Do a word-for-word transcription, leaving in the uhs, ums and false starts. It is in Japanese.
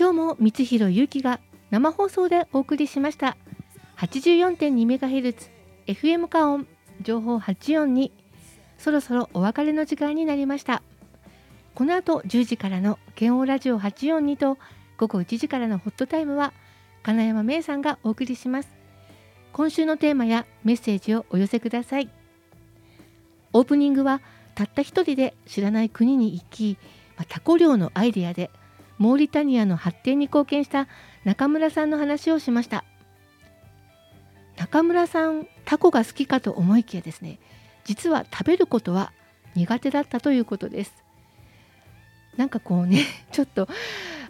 今日も光弘ゆうきが生放送でお送りしました。 はちじゅうよんてんにメガヘルツ エフエム カオン情報はちよんに、そろそろお別れの時間になりました。この後じゅうじからの剣王ラジオはちよんにとごごいちじからのホットタイムは金山芽衣さんがお送りします。今週のテーマやメッセージをお寄せください。オープニングはたった一人で知らない国に行き、タコ漁のアイデアでモーリタニアの発展に貢献した中村さんの話をしました。中村さん、タコが好きかと思いきやですね、実は食べることは苦手だったということです。なんかこうね、ちょっと